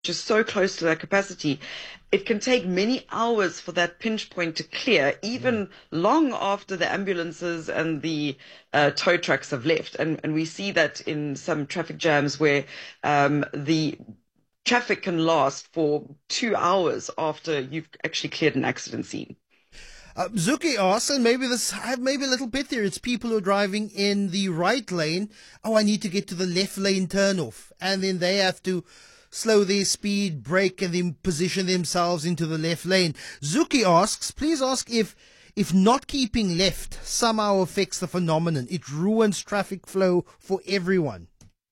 is so close to that capacity, it can take many hours for that pinch point to clear, even long after the ambulances and the tow trucks have left. And we see that in some traffic jams where the traffic can last for 2 hours after you've actually cleared an accident scene. Zuki asks, and maybe this maybe a little bit there. It's people who are driving in the right lane. Oh, I need to get to the left lane turnoff, and then they have to slow their speed, brake, and then position themselves into the left lane. Zuki asks, please ask if not keeping left somehow affects the phenomenon. It ruins traffic flow for everyone.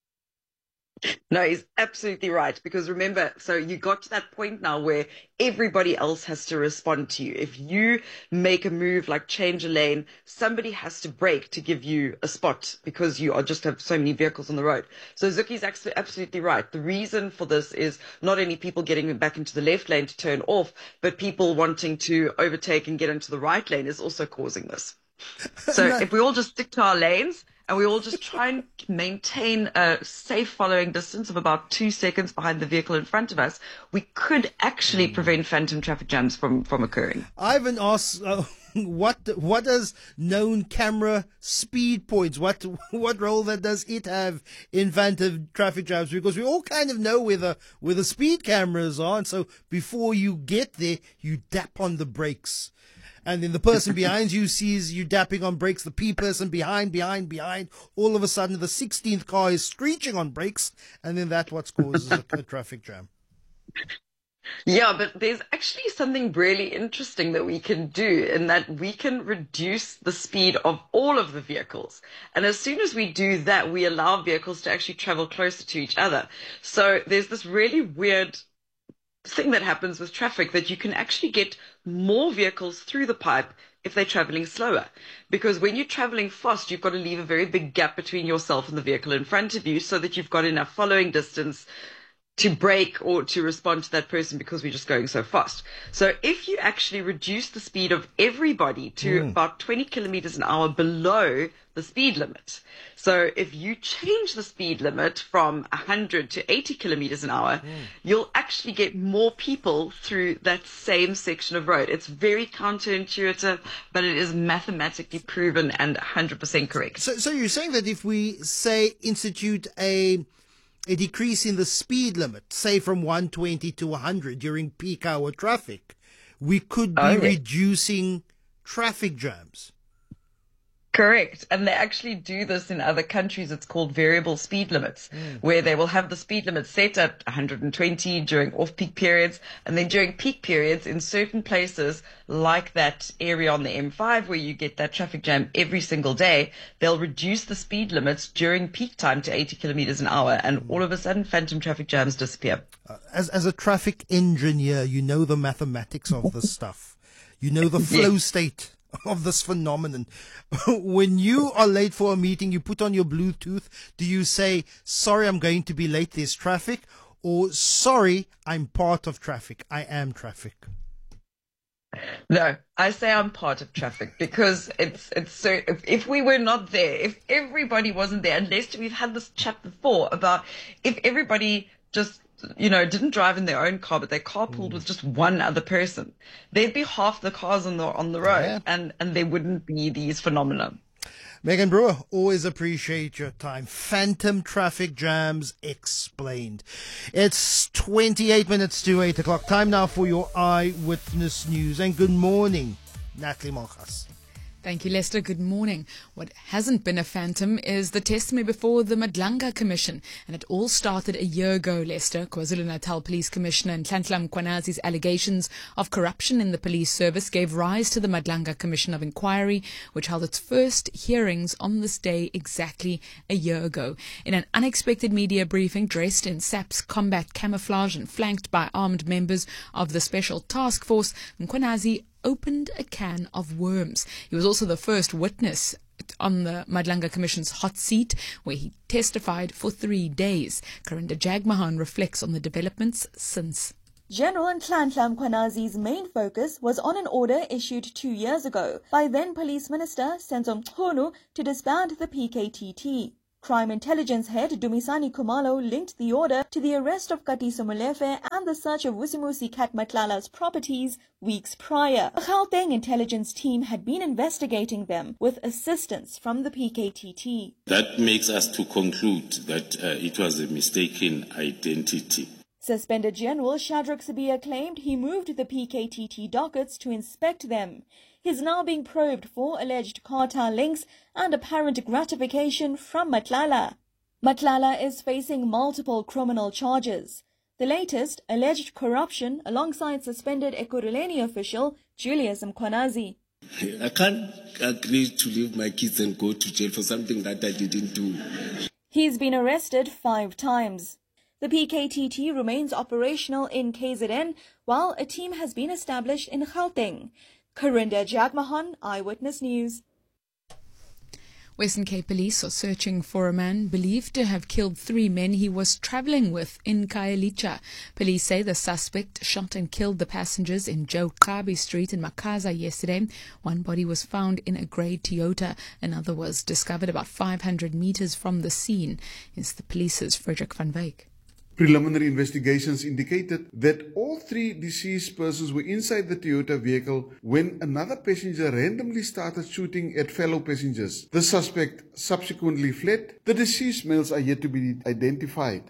No, he's absolutely right. Because remember, so you got to that point now where everybody else has to respond to you. If you make a move like change a lane, somebody has to brake to give you a spot because you are just have so many vehicles on the road. So Zuki's absolutely right. The reason for this is not only people getting back into the left lane to turn off, but people wanting to overtake and get into the right lane is also causing this. So if we all just stick to our lanes and we all just try and maintain a safe following distance of about 2 seconds behind the vehicle in front of us, we could actually prevent phantom traffic jams from occurring. Ivan asks, what does known camera speed points, what role that does it have in phantom traffic jams? Because we all kind of know where the speed cameras are, and so before you get there, you tap on the brakes. And then the person behind you sees you dapping on brakes, the P person behind. All of a sudden, the 16th car is screeching on brakes, and then that's what causes a traffic jam. Yeah, but there's actually something really interesting that we can do in that we can reduce the speed of all of the vehicles. And as soon as we do that, we allow vehicles to actually travel closer to each other. So there's this really weird thing that happens with traffic that you can actually get more vehicles through the pipe if they're traveling slower. Because when you're traveling fast, you've got to leave a very big gap between yourself and the vehicle in front of you so that you've got enough following distance to brake or to respond to that person because we're just going so fast. So if you actually reduce the speed of everybody to about 20 kilometers an hour below the speed limit. So if you change the speed limit from 100 to 80 kilometers an hour, you'll actually get more people through that same section of road. It's very counterintuitive, but it is mathematically proven and 100% correct. So you're saying that if we, say, institute a decrease in the speed limit, say from 120 to 100 during peak hour traffic, we could be reducing traffic jams. Correct. And they actually do this in other countries. It's called variable speed limits, where they will have the speed limit set at 120 during off-peak periods. And then during peak periods in certain places, like that area on the M5 where you get that traffic jam every single day, they'll reduce the speed limits during peak time to 80 kilometers an hour. And all of a sudden, phantom traffic jams disappear. As a traffic engineer, you know the mathematics of this stuff. You know the flow state of this phenomenon. When you are late for a meeting, you put on your Bluetooth. Do you say, sorry, I'm going to be late, there's traffic? Or, sorry, I'm part of traffic, I am traffic? No, I say I'm part of traffic because it's so, if we were not there, if everybody wasn't there, unless we've had this chat before about if everybody just didn't drive in their own car, but they carpooled with just one other person, there'd be half the cars on the road, and there wouldn't be these phenomena. Megan Brewer, always appreciate your time. Phantom traffic jams explained. It's 28 minutes to 8 o'clock. Time now for your Eyewitness News. And good morning, Natalie Malchus. Thank you, Lester. Good morning. What hasn't been a phantom is the testimony before the Madlanga Commission. And it all started a year ago, Lester. KwaZulu-Natal Police Commissioner Nhlanhla Mkhwanazi's allegations of corruption in the police service gave rise to the Madlanga Commission of Inquiry, which held its first hearings on this day exactly a year ago. In an unexpected media briefing, dressed in SAP's combat camouflage and flanked by armed members of the Special Task Force, Mkhwanazi opened a can of worms. He was also the first witness on the Madlanga Commission's hot seat, where he testified for 3 days. Karinda Jagmohan reflects on the developments since. General Nhlanhla Mkhwanazi's main focus was on an order issued 2 years ago by then Police Minister Senzo Mchunu to disband the PKTT. Crime Intelligence Head Dumisani Kumalo linked the order to the arrest of Katiso Molefe and the search of Vusimusi Cat Matlala's properties weeks prior. A Gauteng intelligence team had been investigating them with assistance from the PKTT. That makes us to conclude that it was a mistaken identity. Suspended General Shadrach Sibia claimed he moved the PKTT dockets to inspect them. He is now being probed for alleged cartel links and apparent gratification from Matlala. Matlala is facing multiple criminal charges. The latest, alleged corruption alongside suspended Ekurhuleni official Julius Mkhwanazi. I can't agree to leave my kids and go to jail for something that I didn't do. He's been arrested 5 times. The PKTT remains operational in KZN, while a team has been established in Gauteng. Karinda Jagmohan, Eyewitness News. Western Cape Police are searching for a man believed to have killed 3 men he was travelling with in Khayelitsha. Police say the suspect shot and killed the passengers in Joe Qabi Street in Makaza yesterday. One body was found in a grey Toyota. Another was discovered about 500 metres from the scene. It's the police's Frederick van Wyk. Preliminary investigations indicated that all 3 deceased persons were inside the Toyota vehicle when another passenger randomly started shooting at fellow passengers. The suspect subsequently fled. The deceased males are yet to be identified.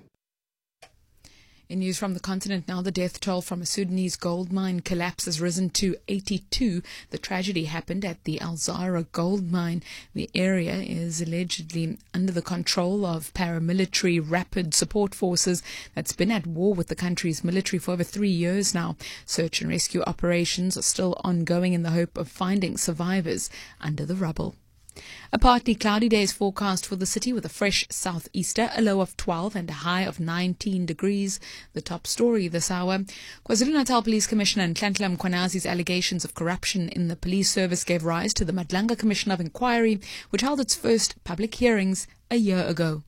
In news from the continent now, the death toll from a Sudanese gold mine collapse has risen to 82. The tragedy happened at the Al Zahra gold mine. The area is allegedly under the control of paramilitary rapid support forces that's been at war with the country's military for over 3 years now. Search and rescue operations are still ongoing in the hope of finding survivors under the rubble. A partly cloudy day is forecast for the city with a fresh southeaster, a low of 12 and a high of 19 degrees. The top story this hour. KwaZulu-Natal Police Commissioner Nhlanhla Mkhwanazi's allegations of corruption in the police service gave rise to the Madlanga Commission of Inquiry, which held its first public hearings a year ago.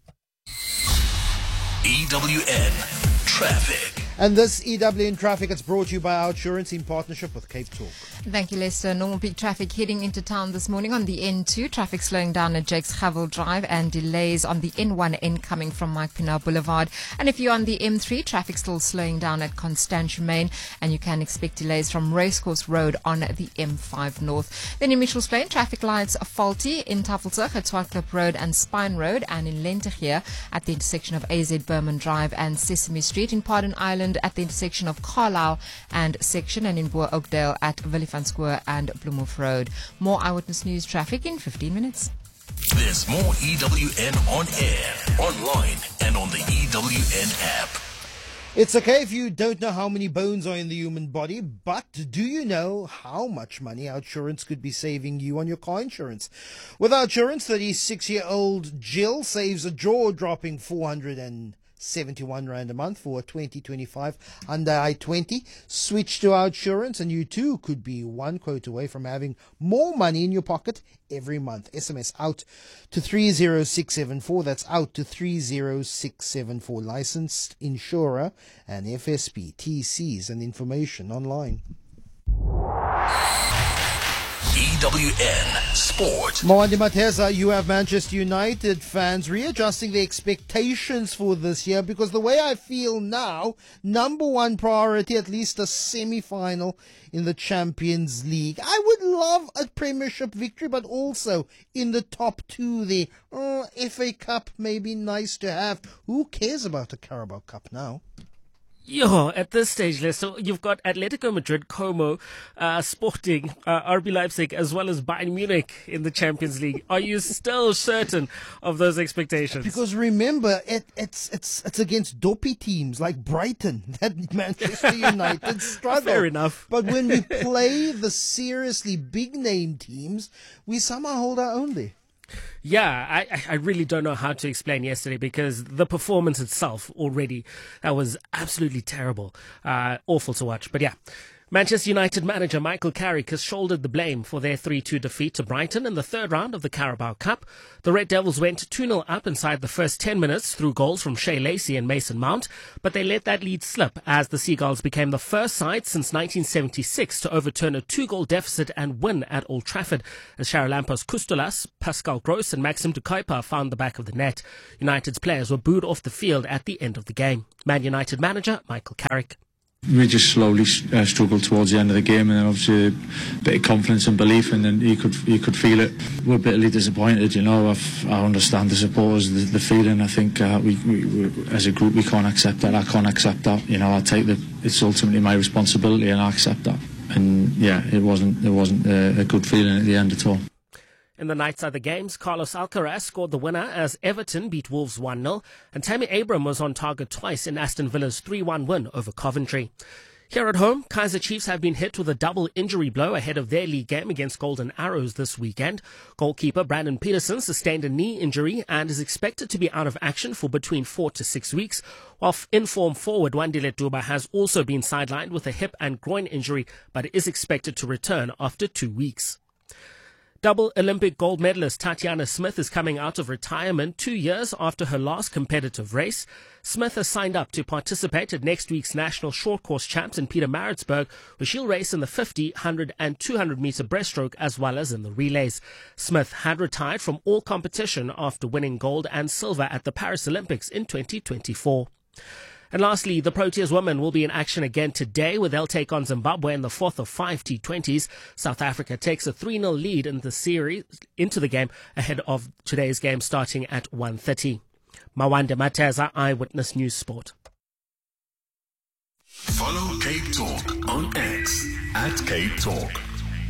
EWN Traffic. And this EWN Traffic is brought to you by our insurance in partnership with Cape Talk. Thank you, Lester. Normal peak traffic heading into town this morning on the N2. Traffic slowing down at Jakes Havel Drive and delays on the N1 incoming from Mike Pinaar Boulevard. And if you're on the M3, traffic still slowing down at Constantia Main, and you can expect delays from Racecourse Road on the M5 North. Then in Mitchells Plain, traffic lights are faulty in Tafelsig at Swartklip Road and Spine Road, and in Lentegeur at the intersection of AZ Berman Drive and Sesame Street, in Pardon Island at the intersection of Carlisle and Section, and in Boer Oakdale at Villivansquare and Bloemhof Road. More Eyewitness News traffic in 15 minutes. There's more EWN on air, online, and on the EWN app. It's okay if you don't know how many bones are in the human body, but do you know how much money our insurance could be saving you on your car insurance? With our insurance, 36-year-old Jill saves a jaw-dropping 471 Rand a month for a 2025 Hyundai i20. Switch to our insurance and you too could be one quote away from having more money in your pocket every month. SMS out to 30674. That's out to 30674. Licensed insurer and FSP. TCs and information online. EWN Sport. Mwandi Mateza, you have Manchester United fans readjusting their expectations for this year, because the way I feel now, number one priority, at least a semi-final in the Champions League. I would love a Premiership victory, but also in the top 2 there. FA Cup may be nice to have. Who cares about a Carabao Cup now? Yeah, at this stage, Lester, you've got Atletico Madrid, Como, Sporting, RB Leipzig, as well as Bayern Munich in the Champions League. Are you still certain of those expectations? Because remember, it's against dopey teams like Brighton that Manchester United struggle. Fair enough. But when we play the seriously big-name teams, we somehow hold our own there. Yeah, I really don't know how to explain yesterday, because the performance itself already, that was absolutely terrible. Awful to watch. But yeah, Manchester United manager Michael Carrick has shouldered the blame for their 3-2 defeat to Brighton in the third round of the Carabao Cup. The Red Devils went 2-0 up inside the first 10 minutes through goals from Shea Lacey and Mason Mount, but they let that lead slip as the Seagulls became the first side since 1976 to overturn a 2-goal deficit and win at Old Trafford, as Charalampos Kustolas, Pascal Gross and Maxim de Kuyper found the back of the net. United's players were booed off the field at the end of the game. Man United manager Michael Carrick. We just slowly struggled towards the end of the game, and then obviously a bit of confidence and belief, and then you could feel it. We're bitterly disappointed, you know. I understand the supporters, the feeling. I think we as a group we can't accept that. I can't accept that. You know, it's ultimately my responsibility, and I accept that. And yeah, it wasn't a good feeling at the end at all. In the night side of the games, Carlos Alcaraz scored the winner as Everton beat Wolves 1-0, and Tammy Abraham was on target twice in Aston Villa's 3-1 win over Coventry. Here at home, Kaizer Chiefs have been hit with a double injury blow ahead of their league game against Golden Arrows this weekend. Goalkeeper Brandon Peterson sustained a knee injury and is expected to be out of action for between 4 to 6 weeks, while in-form forward Wandile Duba has also been sidelined with a hip and groin injury, but is expected to return after 2 weeks. Double Olympic gold medalist Tatiana Smith is coming out of retirement 2 years after her last competitive race. Smith has signed up to participate at next week's National Short Course Champs in Pietermaritzburg, where she'll race in the 50, 100 and 200 meter breaststroke as well as in the relays. Smith had retired from all competition after winning gold and silver at the Paris Olympics in 2024. And lastly, the Proteas women will be in action again today, where they'll take on Zimbabwe in the fourth of 5 T20s. South Africa takes a 3-0 lead in the series into the game ahead of today's game starting at 1:30. Mawande Mateza, Eyewitness News Sport. Follow Cape Talk on X at Cape Talk.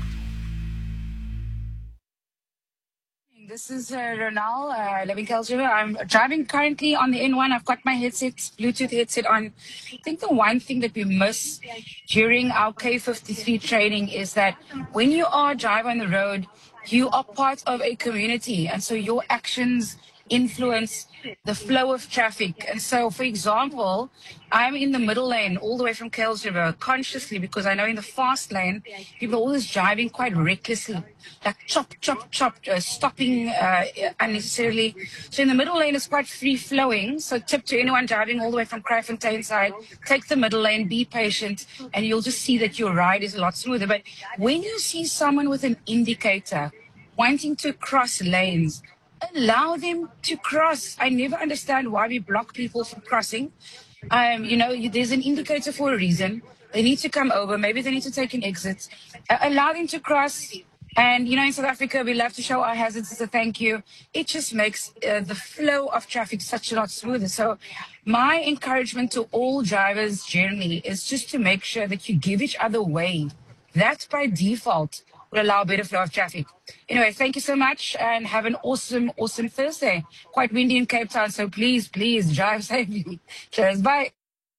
This is Ronald, living Kelsey. I'm driving currently on the N1. I've got my Bluetooth headset on. I think the one thing that we miss during our K53 training is that when you are driving on the road, you are part of a community. And so your actions influence the flow of traffic. And so, for example, I'm in the middle lane all the way from Kelsriver consciously because I know in the fast lane, people are always driving quite recklessly, like chop, stopping unnecessarily. So in the middle lane, it's quite free-flowing. So tip to anyone driving all the way from Kraaifontein side, take the middle lane, be patient, and you'll just see that your ride is a lot smoother. But when you see someone with an indicator wanting to cross lanes, allow them to cross. I never understand why we block people from crossing. There's an indicator for a reason. They need to come over. Maybe they need to take an exit. Allow them to cross. And, in South Africa, we love to show our hazards as a thank you. It just makes the flow of traffic such a lot smoother. So my encouragement to all drivers generally is just to make sure that you give each other way. That by default will allow a better flow of traffic. Anyway, thank you so much and have an awesome Thursday. Quite windy in Cape Town, so please drive safely. Cheers, bye.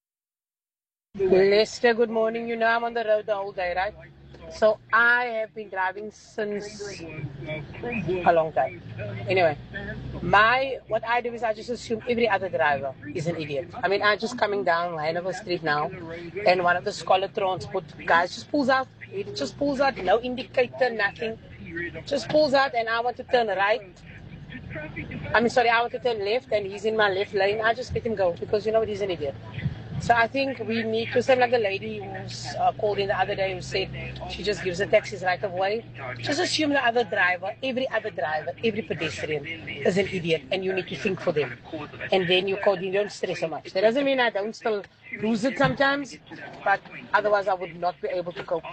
Lester, good morning. I'm on the road the whole day, right? So I have been driving since a long time. Anyway, what I do is I just assume every other driver is an idiot. I mean, I'm just coming down Hanover Street now, and one of the Scholar Transport guys just pulls out. He just pulls out, no indicator, nothing. Just pulls out, and I want to turn right. I want to turn left, and he's in my left lane. I just let him go because he's an idiot. So I think we need to, same like the lady who's called in the other day who said she just gives the taxis right of way. Just assume the other driver, every pedestrian is an idiot, and you need to think for them. And then you don't stress so much. That doesn't mean I don't still lose it sometimes, but otherwise I would not be able to cope.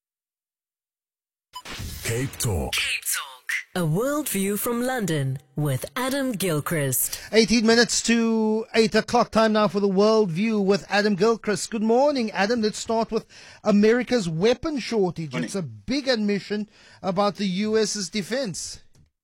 Cape Talk. A worldview from London with Adam Gilchrist. 18 minutes to 8 o'clock. Time now for the World View with Adam Gilchrist. Good morning, Adam. Let's start with America's weapon shortage. Morning. It's a big admission about the U.S.'s defense.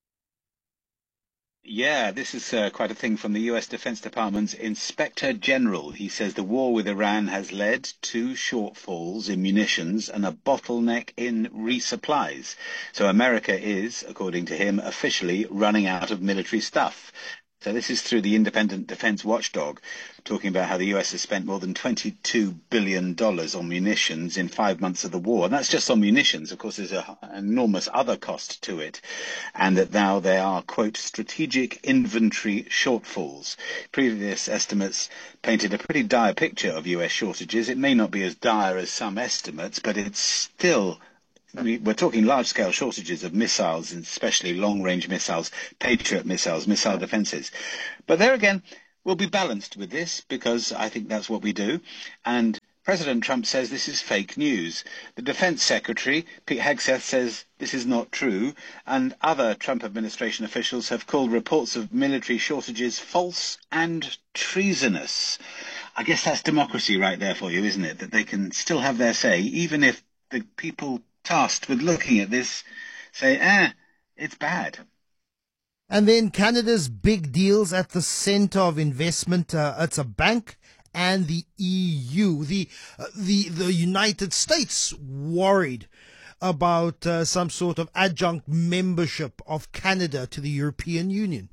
Yeah, this is quite a thing from the U.S. Defense Department's Inspector General. He says the war with Iran has led to shortfalls in munitions and a bottleneck in resupplies. So America is, according to him, officially running out of military stuff. So this is through the independent defense watchdog, talking about how the US has spent more than $22 billion on munitions in 5 months of the war. And that's just on munitions. Of course, there's an enormous other cost to it. And that now there are, quote, strategic inventory shortfalls. Previous estimates painted a pretty dire picture of US shortages. It may not be as dire as some estimates, but it's still... We're talking large-scale shortages of missiles, and especially long-range missiles, Patriot missiles, missile defences. But there again, we'll be balanced with this because I think that's what we do. And President Trump says this is fake news. The Defense Secretary, Pete Hegseth, says this is not true. And other Trump administration officials have called reports of military shortages false and treasonous. I guess that's democracy right there for you, isn't it? That they can still have their say, even if the people tasked with looking at this say, it's bad. And then Canada's big deals at the center of investment. It's a bank and the EU. The United States worried about some sort of adjunct membership of Canada to the European Union.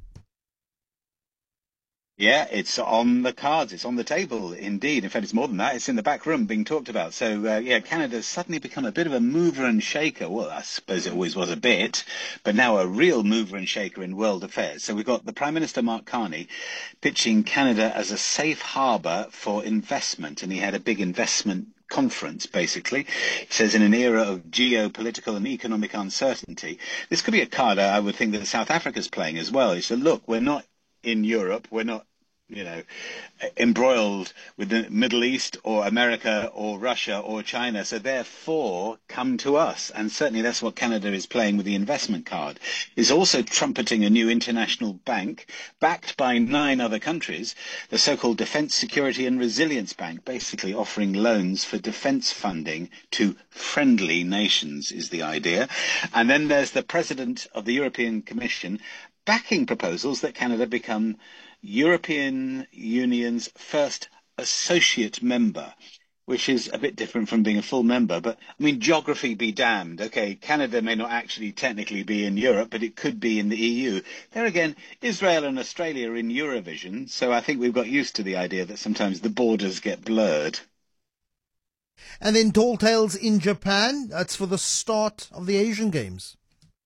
Yeah, it's on the cards. It's on the table, indeed. In fact, it's more than that. It's in the back room being talked about. So, Canada's suddenly become a bit of a mover and shaker. Well, I suppose it always was a bit, but now a real mover and shaker in world affairs. So we've got the Prime Minister, Mark Carney, pitching Canada as a safe harbour for investment. And he had a big investment conference, basically. He says in an era of geopolitical and economic uncertainty, this could be a card I would think that South Africa's playing as well. He said, look, we're not in Europe, we're not, embroiled with the Middle East or America or Russia or China, so therefore come to us. And certainly that's what Canada is playing with the investment card. Is also trumpeting a new international bank backed by 9 other countries, the so-called Defence Security and Resilience Bank, basically offering loans for defence funding to friendly nations is the idea. And then there's the President of the European Commission backing proposals that Canada become European Union's first associate member, which is a bit different from being a full member. But, geography be damned. Okay, Canada may not actually technically be in Europe, but it could be in the EU. There again, Israel and Australia are in Eurovision, so I think we've got used to the idea that sometimes the borders get blurred. And then Tall Tales in Japan. That's for the start of the Asian Games.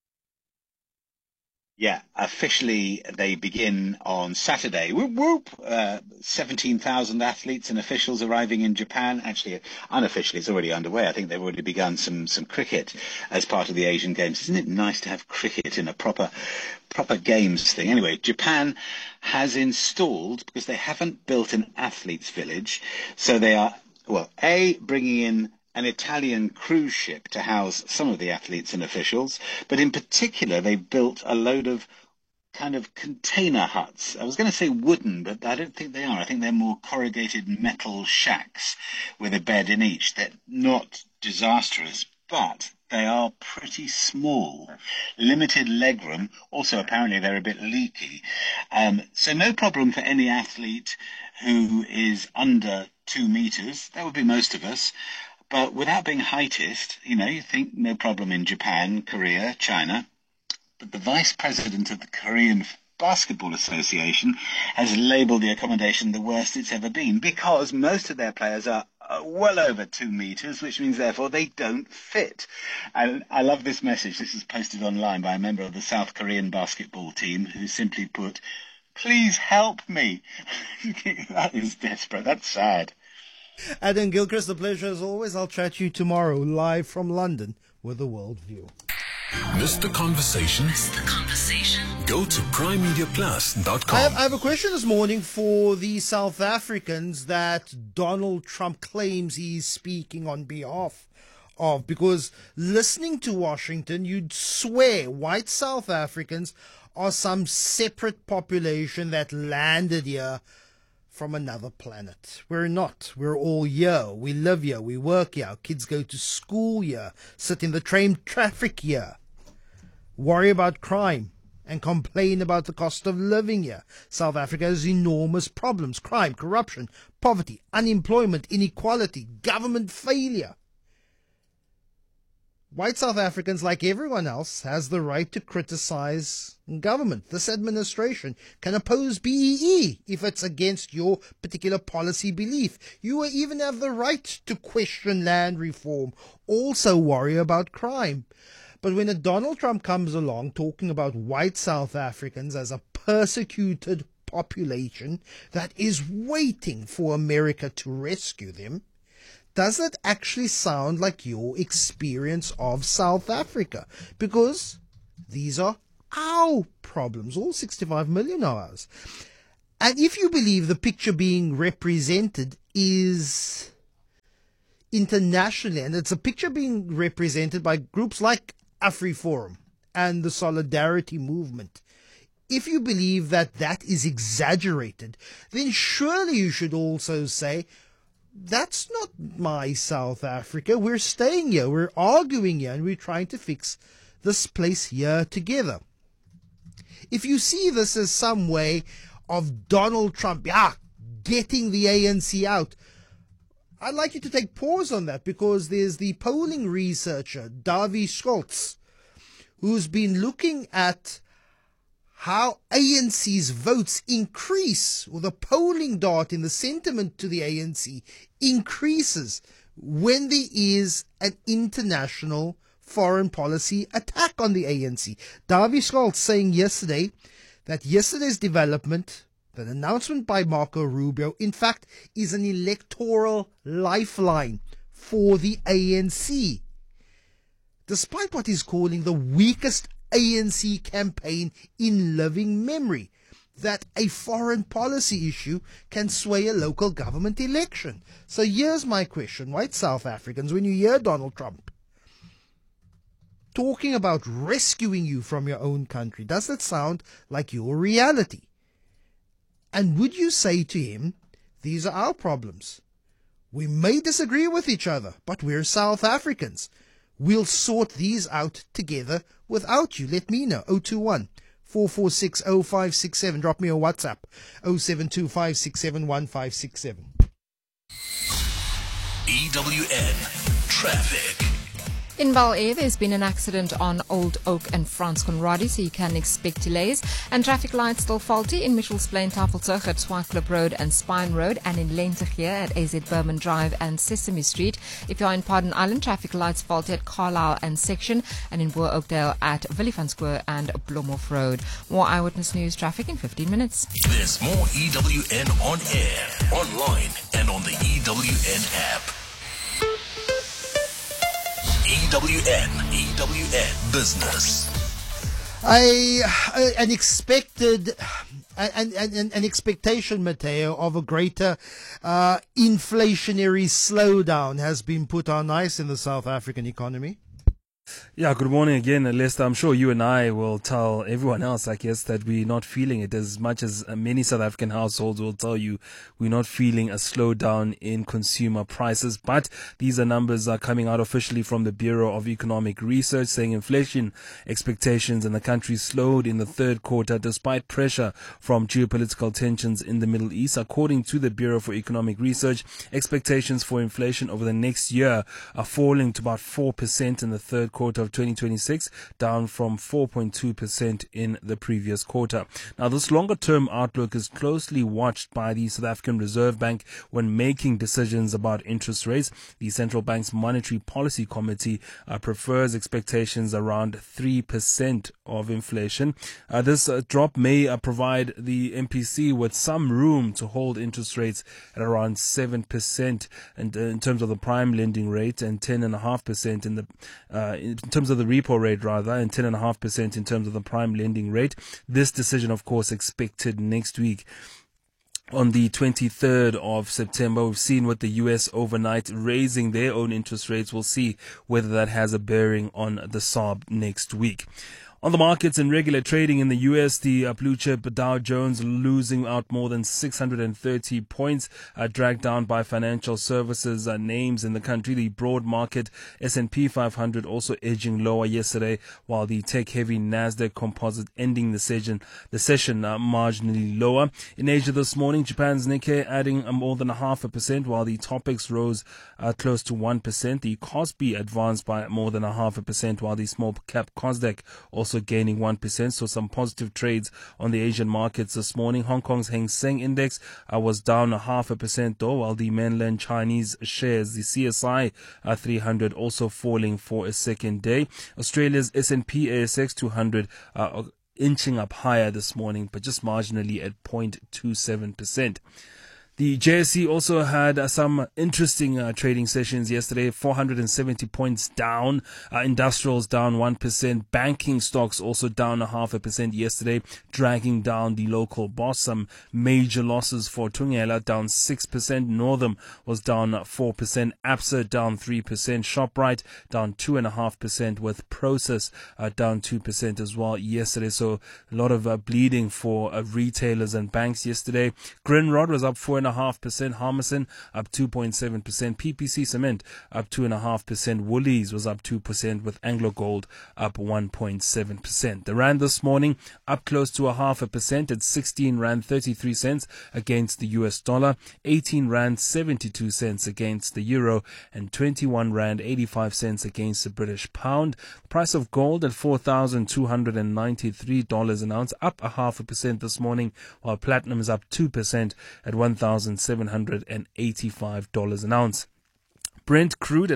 Yeah, officially they begin on Saturday. Whoop, whoop. 17,000 athletes and officials arriving in Japan. Actually, unofficially, it's already underway. I think they've already begun some cricket as part of the Asian Games. Isn't it nice to have cricket in a proper games thing? Anyway, Japan has installed, because they haven't built an athletes village, so they are, bringing in an Italian cruise ship to house some of the athletes and officials, but in particular they've built a load of kind of container huts. I was going to say wooden, but I don't think they are. I think they're more corrugated metal shacks with a bed in each. They're not disastrous, but they are pretty small. Limited legroom. Also, apparently, they're a bit leaky. So no problem for any athlete who is under 2 meters. That would be most of us. But without being heightist, you think no problem in Japan, Korea, China. But the vice president of the Korean Basketball Association has labelled the accommodation the worst it's ever been, because most of their players are well over 2 meters, which means therefore they don't fit. And I love this message. This is posted online by a member of the South Korean basketball team who simply put, "Please help me." That is desperate. That's sad. Adam Gilchrist, a pleasure as always. I'll chat to you tomorrow live from London with a world view. Missed the conversation? Go to primemediaplus.com. I have a question this morning for the South Africans that Donald Trump claims he's speaking on behalf of, because listening to Washington, you'd swear white South Africans are some separate population that landed here from another planet. We're not. We're all here. We live here. We work here. Our kids go to school here. Sit in the train traffic here. Worry about crime and complain about the cost of living here. South Africa has enormous problems. Crime, corruption, poverty, unemployment, inequality, government failure. white South Africans, like everyone else, has the right to criticize government. This administration can oppose BEE if it's against your particular policy belief. You even have the right to question land reform, also worry about crime. But when a Donald Trump comes along talking about white South Africans as a persecuted population that is waiting for America to rescue them, does that actually sound like your experience of South Africa? Because these are our problems, all 65 million of ours. And if you believe the picture being represented is internationally, and it's a picture being represented by groups like AfriForum and the Solidarity Movement, if you believe that that is exaggerated, then surely you should also say, that's not my South Africa. We're staying here, we're arguing here, and we're trying to fix this place here together. If you see this as some way of Donald Trump, getting the ANC out, I'd like you to take pause on that, because there's the polling researcher, Davie Schultz, who's been looking at how ANC's votes increase, or the polling data in the sentiment to the ANC increases when there is an international foreign policy attack on the ANC. Davie Schultz saying yesterday that yesterday's development, that announcement by Marco Rubio, in fact, is an electoral lifeline for the ANC. Despite what he's calling the weakest ANC campaign in living memory, that a foreign policy issue can sway a local government election. So here's my question, white South Africans, when you hear Donald Trump talking about rescuing you from your own country, does that sound like your reality? And would you say to him, these are our problems. We may disagree with each other, but we're South Africans. We'll sort these out together without you. Let me know. 021 446 0567. Drop me a WhatsApp. 072 567 1567. EWN Traffic. In Bel Air, there's been an accident on Old Oak and Frans Conradie, so you can expect delays. And traffic lights still faulty in Mitchells Plain, Tafelberg at Swartklip Road and Spine Road, and in Lentegeur at AZ Berman Drive and Sesame Street. If you're in Pardon Island, traffic lights faulty at Carlisle and Section, and in Boer Oakdale at Willievan Square and Blomhof Road. More Eyewitness News traffic in 15 minutes. There's more EWN on air, online, and on the EWN app. EWN Business. An expectation, Matteo, of a greater inflationary slowdown has been put on ice in the South African economy. Yeah, good morning again, Lester. I'm sure you and I will tell everyone else, I guess, that we're not feeling it as much as many South African households will tell you we're not feeling a slowdown in consumer prices. But these are numbers coming out officially from the Bureau of Economic Research, saying inflation expectations in the country slowed in the third quarter despite pressure from geopolitical tensions in the Middle East. According to the Bureau for Economic Research, expectations for inflation over the next year are falling to about 4% in the third quarter of 2026, down from 4.2% in the previous quarter. Now, this longer-term outlook is closely watched by the South African Reserve Bank when making decisions about interest rates. The Central Bank's Monetary Policy Committee prefers expectations around 3% of inflation. This drop may provide the MPC with some room to hold interest rates at around 7% in terms of the prime lending rate, and 10.5% in terms of the repo rate, rather, and 10.5% in terms of the prime lending rate. This decision, of course, expected next week. On the 23rd of September, we've seen with the US overnight raising their own interest rates. We'll see whether that has a bearing on the SARB next week. On the markets and regular trading in the US, the blue chip Dow Jones losing out more than 630 points, dragged down by financial services names in the country. The broad market S&P 500 also edging lower yesterday, while the tech-heavy Nasdaq Composite ending the session marginally lower. In Asia this morning, Japan's Nikkei adding more than 0.5%, while the Topix rose close to 1%. The Kospi advanced by more than 0.5%, while the small cap Kosdaq also gaining 1%. So some positive trades on the Asian markets this morning. Hong Kong's Hang Seng Index was down 0.5% though, while the mainland Chinese shares, the CSI 300, also falling for a second day. Australia's S&P ASX 200 inching up higher this morning, but just marginally at 0.27%. The JSE also had some interesting trading sessions yesterday. 470 points down. Industrials down 1%. Banking stocks also down 0.5% yesterday, dragging down the local boss. Some major losses for Thungela, down 6%. Northam was down 4%. Absa down 3%. Shoprite down 2.5%, with Prosus down 2% as well yesterday. So a lot of bleeding for retailers and banks yesterday. Grindrod was up 4.5%. Harmison up 2.7%. PPC Cement up 2.5%. Woolies was up 2%, with Anglo Gold up 1.7%. The rand this morning up close to 0.5% at 16 rand 33 cents against the US dollar, 18 rand 72 cents against the euro, and 21 rand 85 cents against the British pound. The price of gold at $4,293 an ounce, up 0.5% this morning, while platinum is up 2% at $1,785 an ounce. Brent crude at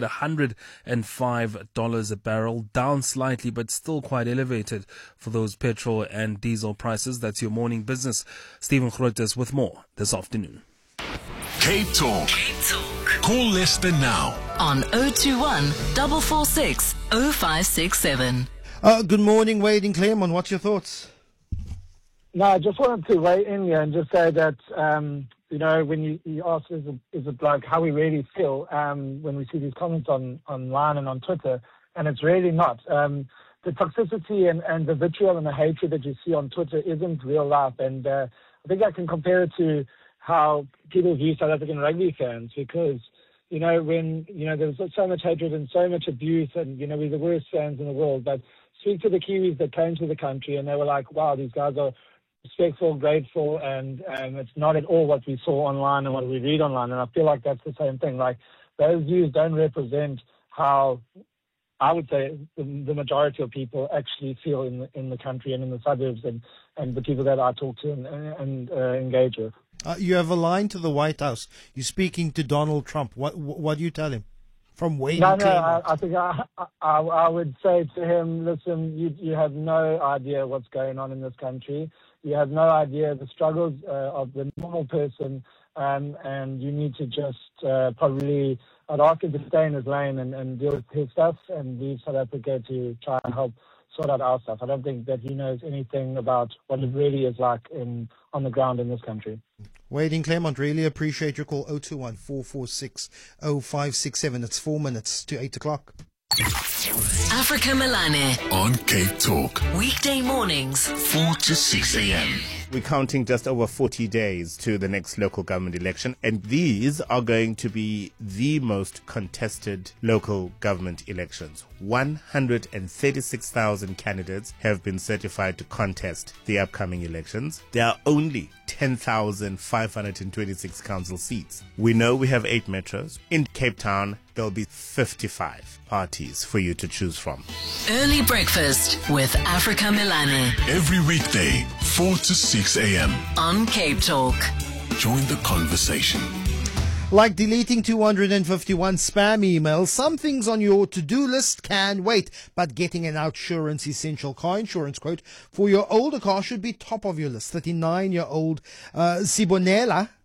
$105 a barrel, down slightly but still quite elevated for those petrol and diesel prices. That's your morning business. Stephen Grotes with more this afternoon. Cape Talk. Call Leicester now on 021 446 0567. Good morning, Wade and Claremont. What's your thoughts? No, I just wanted to weigh in here and just say that, when you ask, is it like how we really feel when we see these comments online and on Twitter, and it's really not. The toxicity and the vitriol and the hatred that you see on Twitter isn't real life. And I think I can compare it to how people view South African rugby fans, because, when, there's so much hatred and so much abuse, and, we're the worst fans in the world. But speak to the Kiwis that came to the country and they were like, wow, these guys are respectful, grateful, and it's not at all what we saw online and what we read online. And I feel like that's the same thing. Like, those views don't represent how I would say the majority of people actually feel in the country and in the suburbs and the people that I talk to and engage with. You have a line to the White House. You're speaking to Donald Trump. What do you tell him? From Wayne Claremont. I think I would say to him, listen, you have no idea what's going on in this country. You have no idea the struggles of the normal person, and you need to just probably, I'd ask him to stay in his lane and deal with his stuff and leave South Africa to try and help sort out our stuff. I don't think that he knows anything about what it really is like on the ground in this country. Wade in Claremont, really appreciate your call. 021 446 0567. It's 4 minutes to 8 o'clock. Africa Melane on Cape Talk. Weekday mornings 4 to 6 a.m. We're counting just over 40 days to the next local government election, and these are going to be the most contested local government elections. 136,000 candidates have been certified to contest the upcoming elections. There are only 10,526 council seats. We know we have 8 metros. In Cape Town, there'll be 55 parties for you to choose from. Early breakfast with Africa Melane. Every weekday, 4 to 6 a.m. on Cape Talk. Join the conversation. Like deleting 251 spam emails, some things on your to-do list can wait, but getting an Outsurance Essential car insurance quote for your older car should be top of your list. 39-year-old Sibonela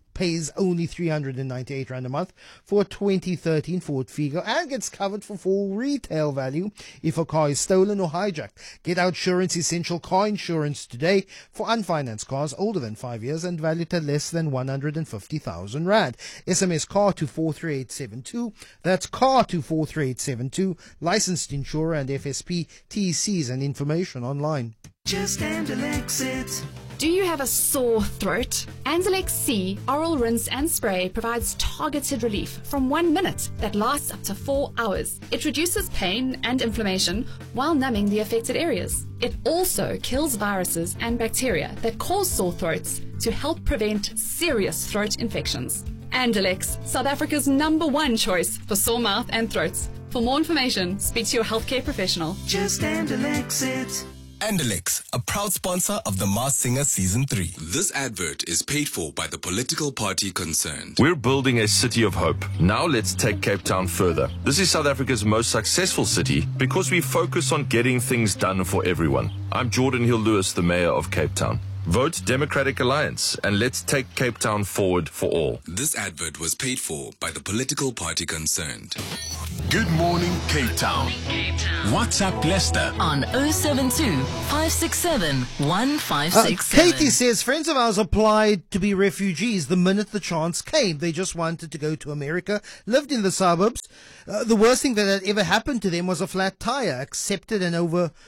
pays only 398 Rand a month for a 2013 Ford Figo and gets covered for full retail value if a car is stolen or hijacked. Get Outsurance Essential Car Insurance today for unfinanced cars older than 5 years and valued at less than 150,000 Rand. SMS CAR to 43872. That's CAR to 43872. Licensed insurer and FSP, TCs and information online. Just Anzalex it. Do you have a sore throat? Anzalex C Oral Rinse and Spray provides targeted relief from 1 minute that lasts up to 4 hours. It reduces pain and inflammation while numbing the affected areas. It also kills viruses and bacteria that cause sore throats to help prevent serious throat infections. Anzalex, South Africa's #1 choice for sore mouth and throats. For more information, speak to your healthcare professional. Just Anzalex it. Anzalex, a proud sponsor of The Masked Singer Season 3. This advert is paid for by the political party concerned. We're building a city of hope. Now let's take Cape Town further. This is South Africa's most successful city because we focus on getting things done for everyone. I'm Jordan Hill-Lewis, the mayor of Cape Town. Vote Democratic Alliance and let's take Cape Town forward for all. This advert was paid for by the political party concerned. Good morning, Cape Town. WhatsApp Leicester on 072 567 1567. Katie says friends of ours applied to be refugees the minute the chance came. They just wanted to go to America, lived in the suburbs. The worst thing that had ever happened to them was a flat tire, accepted and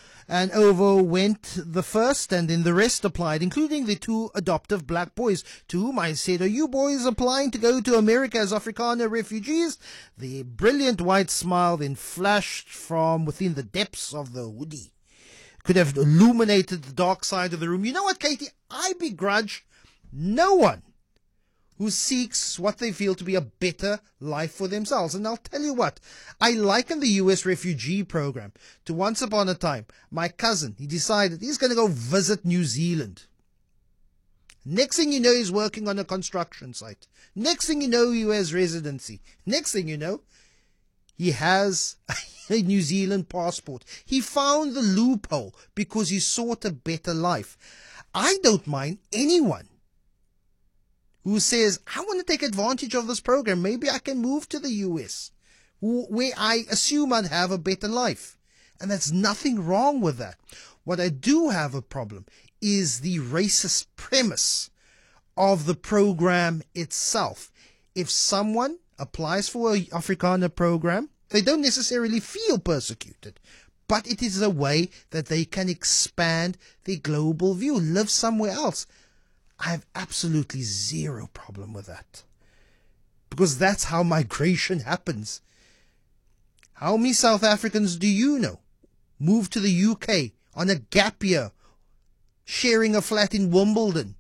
overwent the first, and then the rest applied, including the 2 adoptive black boys, to whom I said, "Are you boys applying to go to America as Afrikaner refugees?" The brilliant white smile then flashed from within the depths of the hoodie. Could have illuminated the dark side of the room. You know what, Katie? I begrudge no one who seeks what they feel to be a better life for themselves. And I'll tell you what, I liken the US refugee program to once upon a time. My cousin, he decided he's going to go visit New Zealand. Next thing you know, he's working on a construction site. Next thing you know, he has residency. Next thing you know, he has a New Zealand passport. He found the loophole because he sought a better life. I don't mind anyone who says, I want to take advantage of this program. Maybe I can move to the US, where I assume I'd have a better life. And there's nothing wrong with that. What I do have a problem is the racist premise of the program itself. If someone applies for an Afrikaner program, they don't necessarily feel persecuted, but it is a way that they can expand their global view, live somewhere else. I have absolutely zero problem with that, because that's how migration happens. How many South Africans do you know move to the UK on a gap year, sharing a flat in Wimbledon,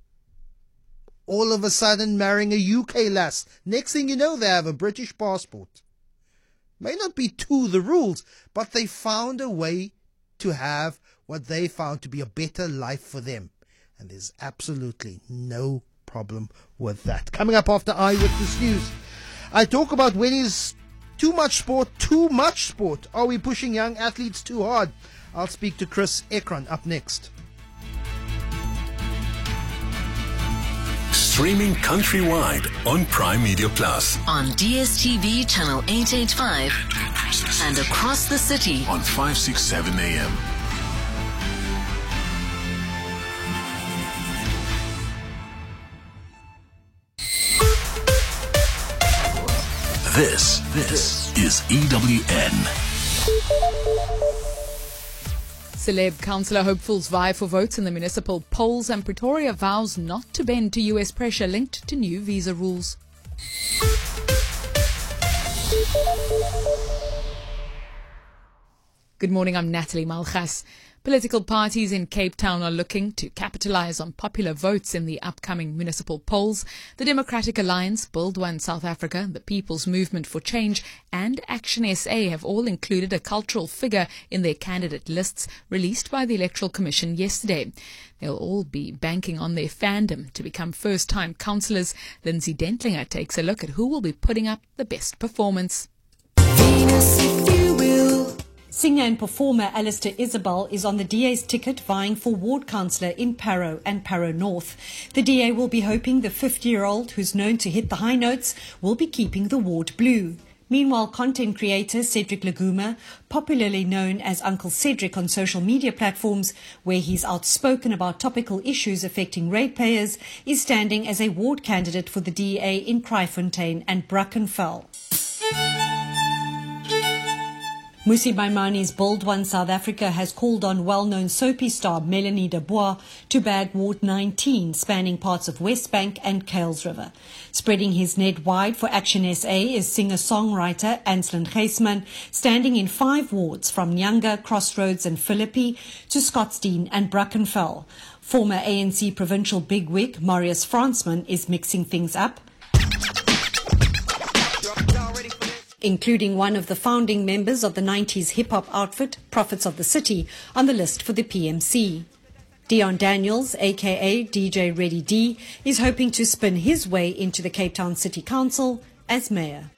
all of a sudden marrying a UK lass? Next thing you know, they have a British passport. May not be to the rules, but they found a way to have what they found to be a better life for them. And there's absolutely no problem with that. Coming up after Eyewitness News, I talk about when is too much sport too much sport. Are we pushing young athletes too hard? I'll speak to Chris Ekron up next. Streaming countrywide on Prime Media Plus. On DSTV channel 885 and across the city on 567 AM. This is EWN. Celeb councillor hopefuls vie for votes in the municipal polls, and Pretoria vows not to bend to US pressure linked to new visa rules. Good morning, I'm Natalie Malchas. Political parties in Cape Town are looking to capitalise on popular votes in the upcoming municipal polls. The Democratic Alliance, Build One South Africa, the People's Movement for Change and Action SA have all included a cultural figure in their candidate lists released by the Electoral Commission yesterday. They'll all be banking on their fandom to become first-time councillors. Lindsay Dentlinger takes a look at who will be putting up the best performance. Venus, if you will. Singer and performer Alistair Isabel is on the DA's ticket vying for ward councillor in Parow and Parow North. The DA will be hoping the 50-year-old, who's known to hit the high notes, will be keeping the ward blue. Meanwhile, content creator Cedric Laguma, popularly known as Uncle Cedric on social media platforms, where he's outspoken about topical issues affecting ratepayers, is standing as a ward candidate for the DA in Kraaifontein and Brackenfell. Musi Maimani's Bold One South Africa has called on well-known soapy star Melanie Dubois to bag Ward 19, spanning parts of Westbank and Kuils River. Spreading his net wide for Action SA is singer-songwriter Anselin Geisman, standing in 5 wards from Nyanga, Crossroads and Philippi to Scottsdene and Brackenfell. Former ANC provincial bigwig Marius Fransman is mixing things up, including one of the founding members of the 90s hip-hop outfit, Prophets of the City, on the list for the PMC. Dion Daniels, aka DJ Ready D, is hoping to spin his way into the Cape Town City Council as mayor.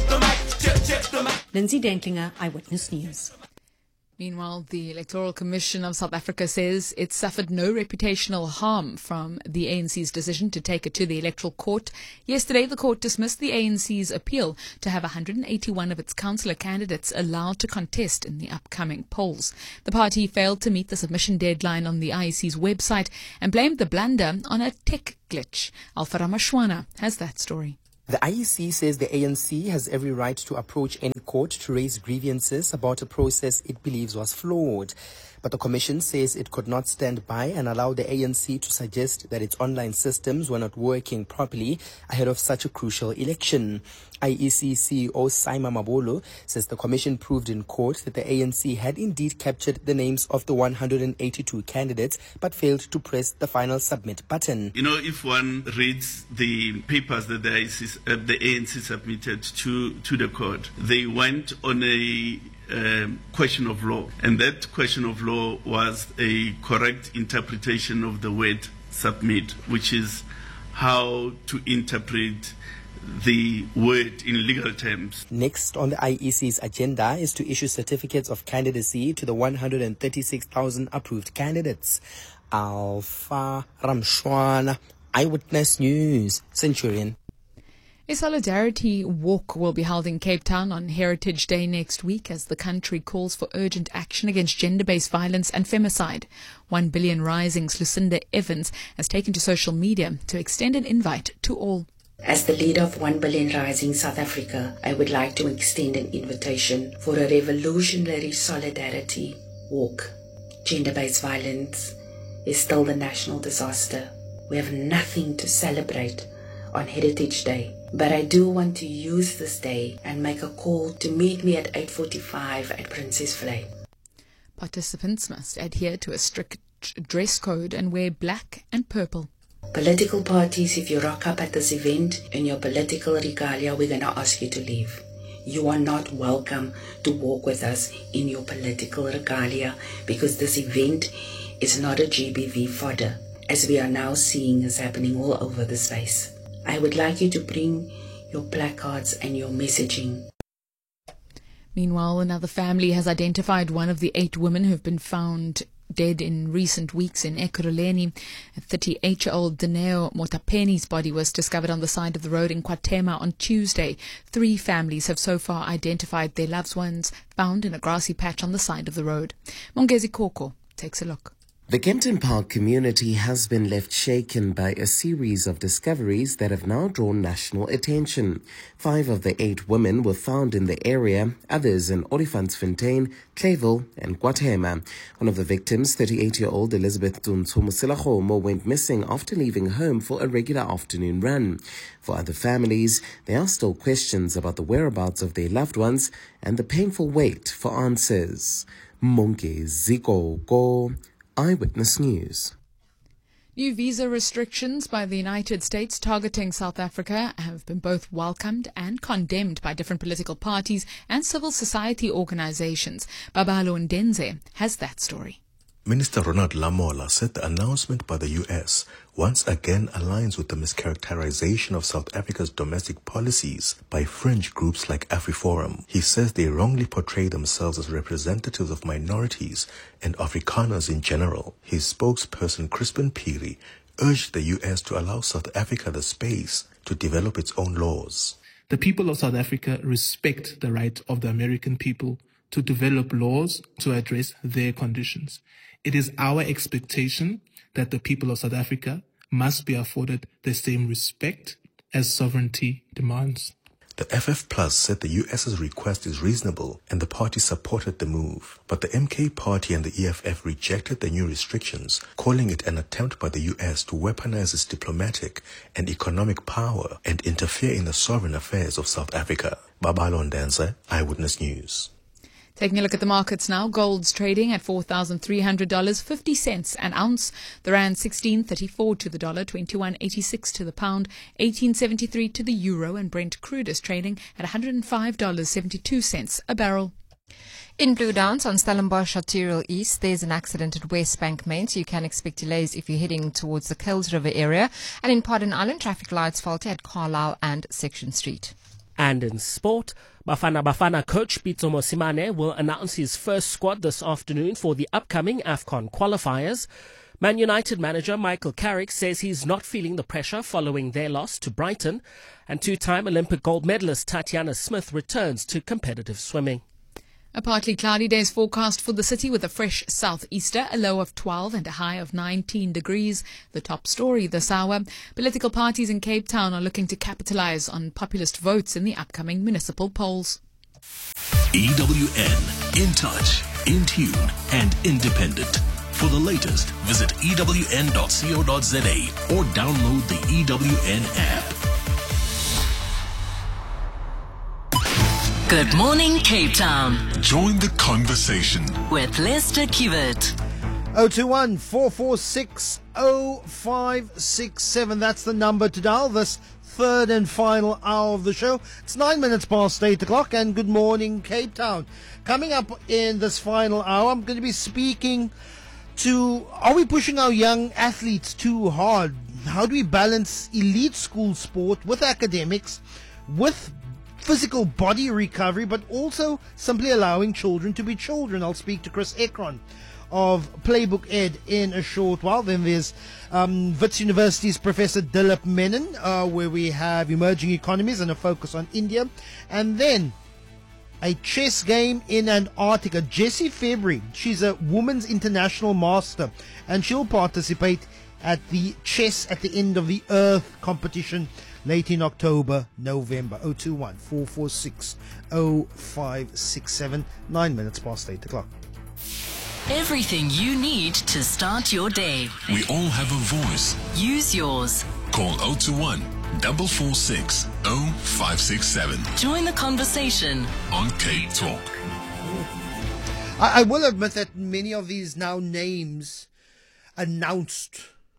Lindsay Dentlinger, Eyewitness News. Meanwhile, the Electoral Commission of South Africa says it suffered no reputational harm from the ANC's decision to take it to the Electoral Court. Yesterday, the court dismissed the ANC's appeal to have 181 of its councillor candidates allowed to contest in the upcoming polls. The party failed to meet the submission deadline on the IEC's website and blamed the blunder on a tech glitch. Alpha Ramashwana has that story. The IEC says the ANC has every right to approach any court to raise grievances about a process it believes was flawed. But the Commission says it could not stand by and allow the ANC to suggest that its online systems were not working properly ahead of such a crucial election. IEC CEO Saima Mabolo says the Commission proved in court that the ANC had indeed captured the names of the 182 candidates but failed to press the final submit button. You know, if one reads the papers that the ANC submitted to the court, they went on a question of law, and that question of law was a correct interpretation of the word submit, which is how to interpret the word in legal terms. Next on the IEC's agenda is to issue certificates of candidacy to the 136,000 approved candidates. Alpha Ramshwana, Eyewitness News, Centurion. A solidarity walk will be held in Cape Town on Heritage Day next week as the country calls for urgent action against gender-based violence and femicide. 1 Billion Rising's Lucinda Evans has taken to social media to extend an invite to all. As the leader of 1 Billion Rising South Africa, I would like to extend an invitation for a revolutionary solidarity walk. Gender-based violence is still the national disaster. We have nothing to celebrate on Heritage Day. But I do want to use this day and make a call to meet me at 8:45 at Princess Flay. Participants must adhere to a strict dress code and wear black and purple. Political parties, if you rock up at this event in your political regalia, we're going to ask you to leave. You are not welcome to walk with us in your political regalia because this event is not a GBV fodder, as we are now seeing is happening all over the space. I would like you to bring your placards and your messaging. Meanwhile, another family has identified one of the 8 women who have been found dead in recent weeks in Ekurhuleni. A 38-year-old Dineo Motapeni's body was discovered on the side of the road in KwaThema on Tuesday. 3 families have so far identified their loved ones found in a grassy patch on the side of the road. Mongezi Koko takes a look. The Kempton Park community has been left shaken by a series of discoveries that have now drawn national attention. 5 of the 8 women were found in the area, others in Olifantsfontein, Clayville and KwaThema. One of the victims, 38-year-old Elizabeth Tuntsumusilahomo, went missing after leaving home for a regular afternoon run. For other families, there are still questions about the whereabouts of their loved ones and the painful wait for answers. Mongezi Koko, Eyewitness News. New visa restrictions by the United States targeting South Africa have been both welcomed and condemned by different political parties and civil society organizations. Babalo Ndenze has that story. Minister Ronald Lamola said the announcement by the US once again aligns with the mischaracterization of South Africa's domestic policies by fringe groups like AfriForum. He says they wrongly portray themselves as representatives of minorities and Afrikaners in general. His spokesperson, Crispin Piri, urged the US to allow South Africa the space to develop its own laws. The people of South Africa respect the right of the American people to develop laws to address their conditions. It is our expectation that the people of South Africa must be afforded the same respect as sovereignty demands. The FF Plus said the US's request is reasonable and the party supported the move. But the MK party and the EFF rejected the new restrictions, calling it an attempt by the US to weaponize its diplomatic and economic power and interfere in the sovereign affairs of South Africa. Babalo Ndanza, Eyewitness News. Taking a look at the markets now, gold's trading at $4,300, 50 cents an ounce. The rand 16.34 to the dollar, 21.86 to the pound, 18.73 to the euro, and Brent crude is trading at $105.72 a barrel. In Blue Downs on Stellenbosch Arterial East, there's an accident at West Bank Main, so you can expect delays if you're heading towards the Kuils River area. And in Pardon Island, traffic lights faulty at Carlisle and Section Street. And in sport, Bafana coach Pitso Mosimane will announce his first squad this afternoon for the upcoming AFCON qualifiers. Man United manager Michael Carrick says he's not feeling the pressure following their loss to Brighton. And two-time Olympic gold medalist Tatiana Smith returns to competitive swimming. A partly cloudy day is forecast for the city with a fresh southeaster, a low of 12 and a high of 19 degrees. The top story this hour. Political parties in Cape Town are looking to capitalize on populist votes in the upcoming municipal polls. EWN, in touch, in tune, and independent. For the latest, visit ewn.co.za or download the EWN app. Good morning, Cape Town. Join the conversation With Lester Kiewit. 021 446 0567. That's the number to dial this third and final hour of the show. It's 9 minutes past 8 o'clock, and good morning, Cape Town. Coming up in this final hour, I'm going to be speaking to, are we pushing our young athletes too hard? How do we balance elite school sport with academics, with physical body recovery, but also simply allowing children to be children? I'll speak to Chris Ekron of Playbook Ed in a short while. Then there's Wits University's Professor Dilip Menon, where we have emerging economies and a focus on India. And then a chess game in Antarctica. Jessie February, she's a women's international master, and she'll participate at the Chess at the End of the Earth competition late in October, November. 021 446 0567. 9 minutes past 8 o'clock. Everything you need to start your day. We all have a voice. Use yours. Call 021 446 0567. Join the conversation on Cape Talk. I will admit that many of these now names announced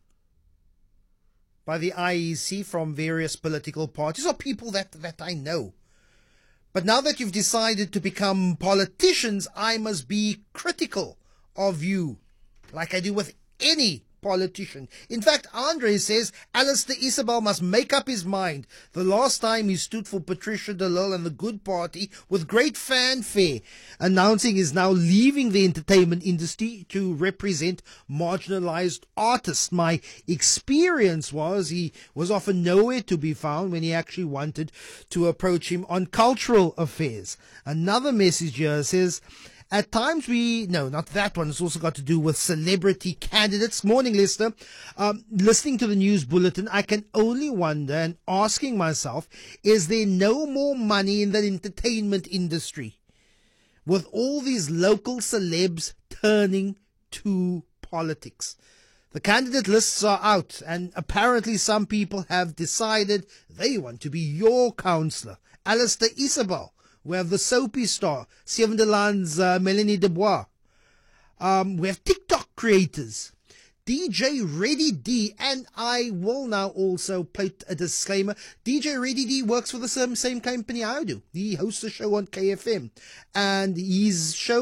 by the IEC from various political parties are people that I know. But now that you've decided to become politicians, I must be critical of you, like I do with any politician. In fact, Andre says Alistair Isabel must make up his mind. The last time he stood for Patricia de Lille and the Good Party with great fanfare, announcing he's now leaving the entertainment industry to represent marginalized artists. My experience was he was often nowhere to be found when he actually wanted to approach him on cultural affairs. Another message here says, at times no, not that one. It's also got to do with celebrity candidates. Morning, Lester. Listening to the news bulletin, I can only wonder and asking myself, is there no more money in the entertainment industry with all these local celebs turning to politics? The candidate lists are out, and apparently some people have decided they want to be your councillor. Alistair Isabel. We have the soapy star, Seven de Land's Melanie Dubois. We have TikTok creators, DJ Reddy D, and I will now also plate a disclaimer. DJ Reddy D works for the same company I do. He hosts a show on KFM, and his show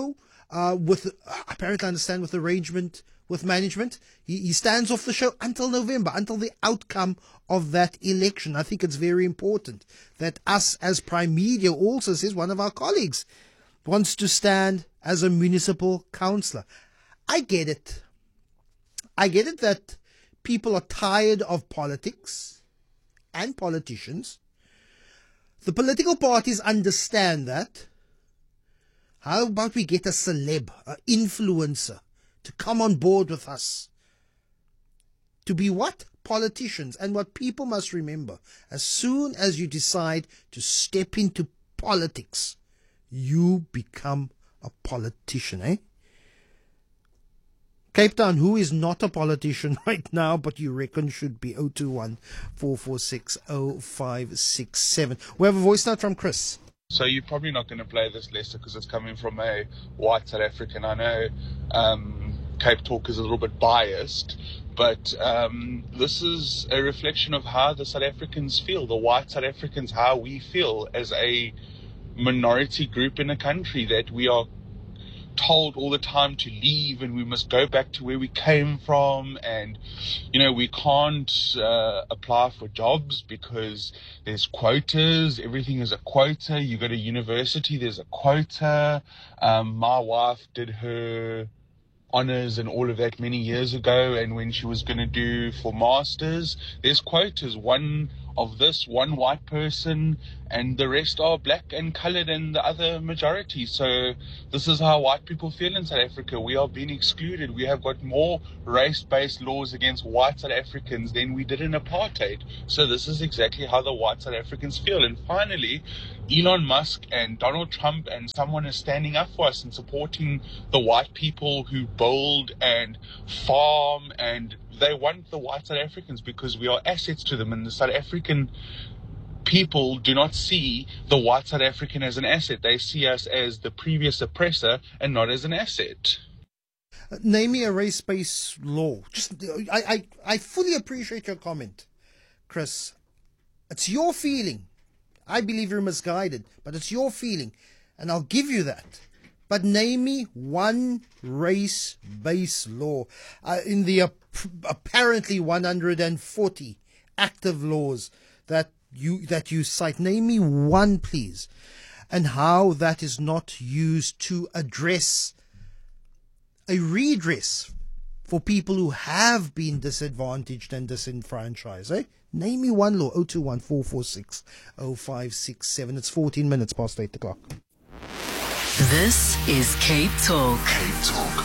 apparently I understand, with arrangement with management. He stands off the show until November, until the outcome of that election. I think it's very important that us as Prime Media also, says one of our colleagues, wants to stand as a municipal councillor. I get it. I get it that people are tired of politics and politicians. The political parties understand that. How about we get a celeb, an influencer, to come on board with us? To be what? Politicians. And what people must remember, as soon as you decide to step into politics, you become a politician, eh? Cape Town, who is not a politician right now, but you reckon should be? 021 446 0567. We have a voice note from Chris. So you're probably not going to play this, Lester, because it's coming from a white South African. I know Cape Talk is a little bit biased, but this is a reflection of how the South Africans feel, the white South Africans, how we feel as a minority group in a country, that we are told all the time to leave and we must go back to where we came from, and we can't apply for jobs because there's quotas. Everything is a quota. You go to university, there's a quota. My wife did her honours and all of that many years ago, and when she was going to do for masters, there's quotas. One of this, one white person, and the rest are black and coloured and the other majority. So this is how white people feel in South Africa. We are being excluded. We have got more race-based laws against white South Africans than we did in apartheid. So this is exactly how the white South Africans feel. And finally, Elon Musk and Donald Trump and someone is standing up for us and supporting the white people who build and farm, and they want the white South Africans because we are assets to them, and the South African people do not see the white South African as an asset. They see us as the previous oppressor and not as an asset. Name me a race-based law. I fully appreciate your comment, Chris. It's your feeling. I believe you're misguided, but it's your feeling, and I'll give you that. But name me one race-based law in the apparently 140 active laws that you cite. Name me one, please, and how that is not used to address a redress for people who have been disadvantaged and disenfranchised. Eh? Name me one law. 021 446 0567. It's 14 minutes past 8 o'clock. This is Cape Talk. Cape Talk.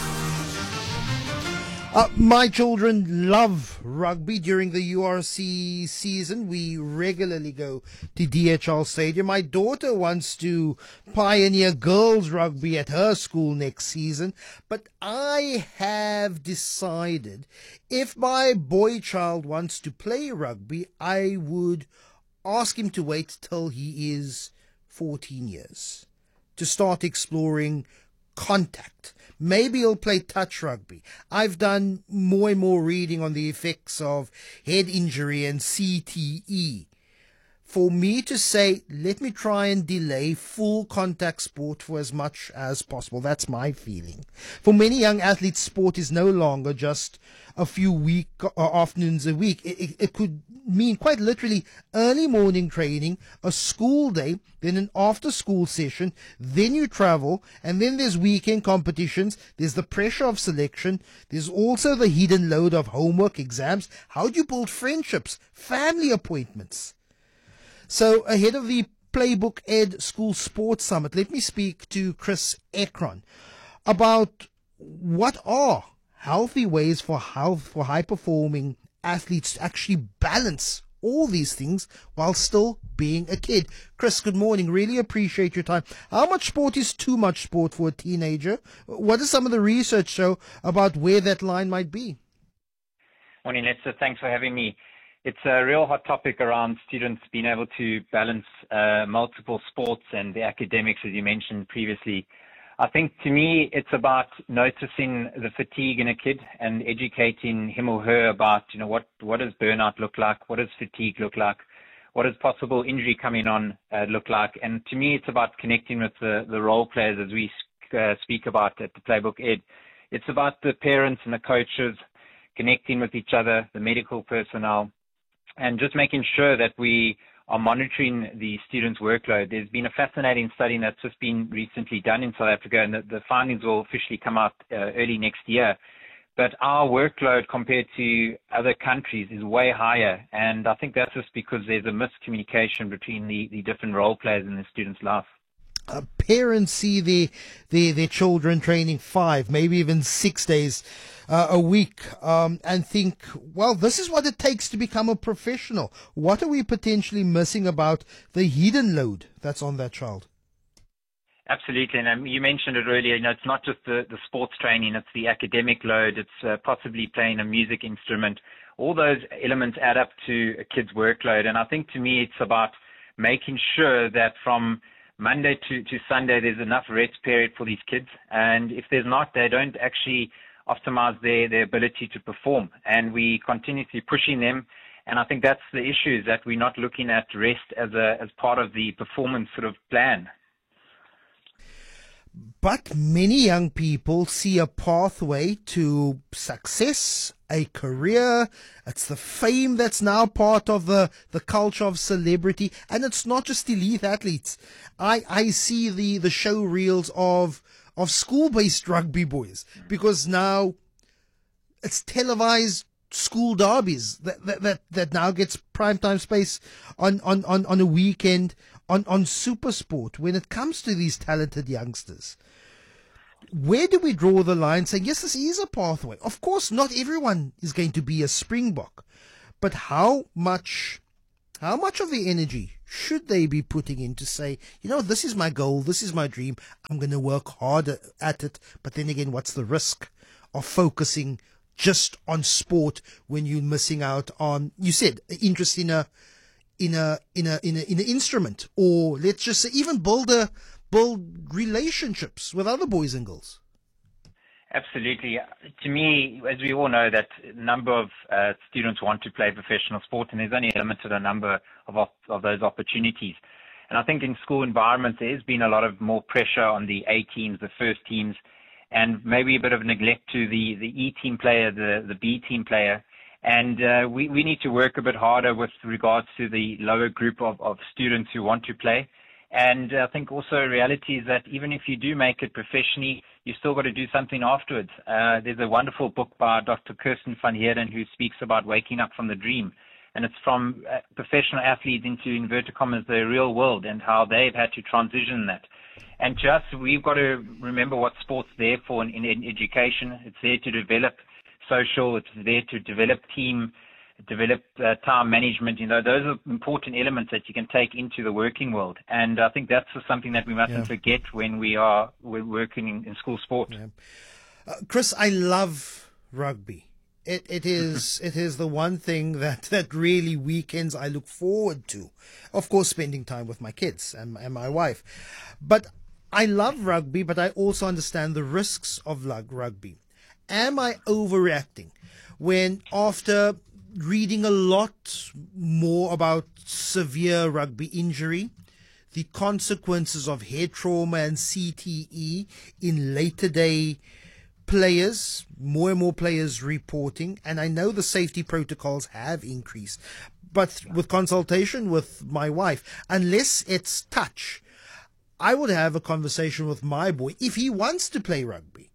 My children love rugby. During the URC season, we regularly go to DHL Stadium. My daughter wants to pioneer girls rugby at her school next season. But I have decided if my boy child wants to play rugby, I would ask him to wait till he is 14 years to start exploring contact. Maybe he'll play touch rugby. I've done more and more reading on the effects of head injury and CTE. For me to say, let me try and delay full contact sport for as much as possible. That's my feeling. For many young athletes, sport is no longer just a few afternoons a week. It could mean quite literally early morning training, a school day, then an after school session, then you travel, and then there's weekend competitions, there's the pressure of selection, there's also the hidden load of homework, exams. How do you build friendships, family appointments? So ahead of the Playbook Ed School Sports Summit, let me speak to Chris Ekron about what are healthy ways for high-performing athletes to actually balance all these things while still being a kid. Chris, good morning. Really appreciate your time. How much sport is too much sport for a teenager? What does some of the research show about where that line might be? Morning, Lester. Thanks for having me. It's a real hot topic around students being able to balance multiple sports and the academics, as you mentioned previously. I think to me, it's about noticing the fatigue in a kid and educating him or her about, what does burnout look like? What does fatigue look like? What does possible injury coming on look like? And to me, it's about connecting with the role players as we speak about at the Playbook Ed. It's about the parents and the coaches connecting with each other, the medical personnel, and just making sure that we are monitoring the students' workload. There's been a fascinating study that's just been recently done in South Africa, and the findings will officially come out early next year. But our workload compared to other countries is way higher, and I think that's just because there's a miscommunication between the different role players in the students' life. Parents see their children training 5, maybe even 6 days a week, and think, well, this is what it takes to become a professional. What are we potentially missing about the hidden load that's on that child? Absolutely, and you mentioned it earlier, it's not just the sports training, it's the academic load, it's possibly playing a music instrument. All those elements add up to a kid's workload, and I think to me it's about making sure that from Monday to Sunday there's enough rest period for these kids, and if there's not, they don't actually optimize their ability to perform, and we continuously pushing them. And I think that's the issue, is that we're not looking at rest as part of the performance sort of plan. But many young people see a pathway to success, a career. It's the fame that's now part of the culture of celebrity. And it's not just elite athletes. I see the show reels of school-based rugby boys, because now it's televised school derbies that now gets primetime space on a weekend on SuperSport. When it comes to these talented youngsters, where do we draw the line saying, yes, this is a pathway? Of course, not everyone is going to be a Springbok, but how much of the energy should they be putting in to say, this is my goal, this is my dream, I'm going to work harder at it, but then again, what's the risk of focusing just on sport when you're missing out on, you said, interest in an instrument, or let's just say even build relationships with other boys and girls? Absolutely. To me, as we all know, that a number of students want to play professional sport, and there's only a limited number of those opportunities. And I think in school environments, there's been a lot of more pressure on the A teams, the first teams, and maybe a bit of neglect to the E team player, the B team player. And we need to work a bit harder with regards to the lower group of students who want to play. And I think also reality is that even if you do make it professionally, you still got to do something afterwards. There's a wonderful book by Dr. Kirsten van Heerden who speaks about waking up from the dream. And it's from professional athletes into, inverted commas, the real world, and how they've had to transition that. And to us, we've got to remember what sport's there for in education. It's there to develop social, it's there to develop team, develop time management. Those are important elements that you can take into the working world. And I think that's something that we mustn't forget when we're working in school sport. Yeah. Chris, I love rugby. It is the one thing that really weekends I look forward to. Of course, spending time with my kids and my wife. But I love rugby, but I also understand the risks of rugby. Am I overreacting when, after reading a lot more about severe rugby injury, the consequences of head trauma and CTE in later day players, more and more players reporting, and I know the safety protocols have increased, but with consultation with my wife, unless it's touch, I would have a conversation with my boy. If he wants to play rugby,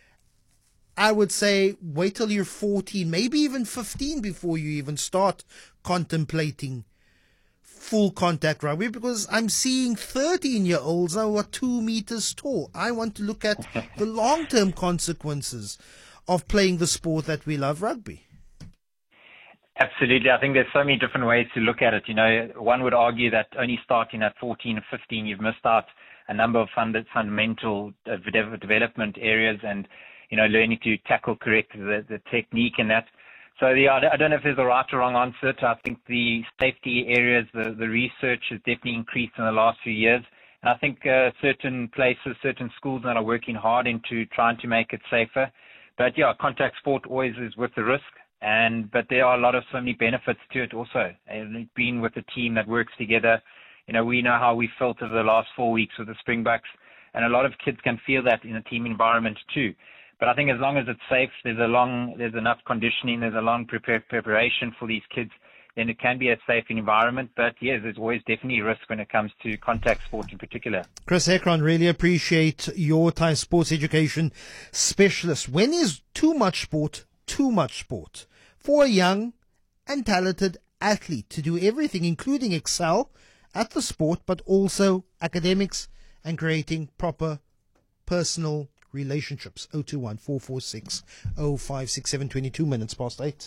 I would say wait till you're 14, maybe even 15 before you even start contemplating full contact rugby, because I'm seeing 13-year-olds now who are 2 meters tall. I want to look at the long-term consequences of playing the sport that we love, rugby. Absolutely. I think there's so many different ways to look at it. One would argue that only starting at 14 or 15, you've missed out a number of fundamental development areas, and learning to tackle correct the technique and that. So I don't know if there's a right or wrong answer. I think the safety areas, the research has definitely increased in the last few years. And I think certain places, certain schools that are working hard into trying to make it safer. But contact sport always is with the risk. But there are so many benefits to it also. And being with a team that works together, we know how we felt over the last 4 weeks with the Springboks. And a lot of kids can feel that in a team environment too. But I think as long as it's safe, there's enough conditioning, there's a long preparation for these kids, then it can be a safe environment. But yes, there's always definitely risk when it comes to contact sport in particular. Chris Ekron, really appreciate your time, sports education specialist. When is too much sport for a young and talented athlete to do everything, including excel at the sport, but also academics and creating proper personal relationships? 021-446-0567, 22 minutes past 8.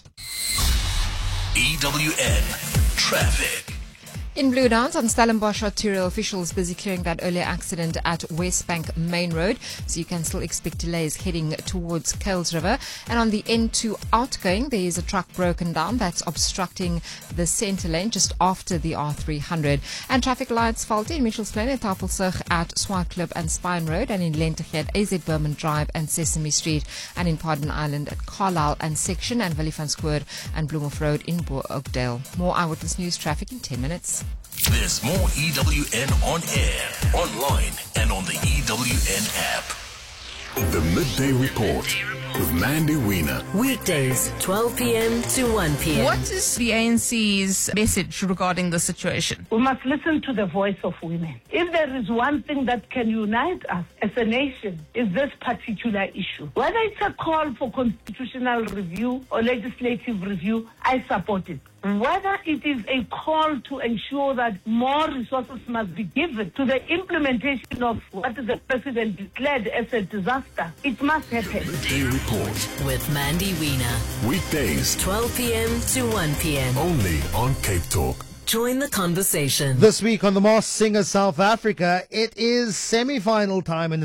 EWN Traffic. In Blue Downs on Stellenbosch arterial, officials busy clearing that earlier accident at Westbank Main Road, so you can still expect delays heading towards Kuils River. And on the N2 outgoing, there is a truck broken down that's obstructing the centre lane just after the R300. And traffic lights faulty in Mitchells Plain and Tafelsig at Swartklip and Spine Road, and in Lentegh at AZ Berman Drive and Sesame Street, and in Pardon Island at Carlisle and Section, and Willievanspoort and Bloemhof Road in Oakdale. More Eyewitness News traffic in 10 minutes. There's more EWN on air, online, and on the EWN app. The Midday Report with Mandy Wiener. Weekdays, 12 p.m. to 1 p.m. What is the ANC's message regarding the situation? We must listen to the voice of women. If there is one thing that can unite us as a nation, is this particular issue. Whether it's a call for constitutional review or legislative review, I support it. Whether it is a call to ensure that more resources must be given to the implementation of what the president declared as a disaster, it must happen. Midday Report with Mandy Wiener. Weekdays, 12 p.m. to 1 p.m. only on Cape Talk. Join the conversation. This week on The Masked Singer South Africa, it is semi-final time in